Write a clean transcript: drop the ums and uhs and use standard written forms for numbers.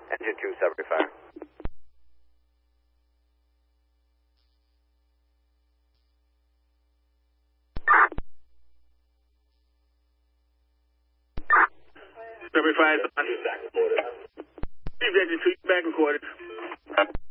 Engine 2, Subway Fire. Subway Fire is on. Engine 2, back and quarters.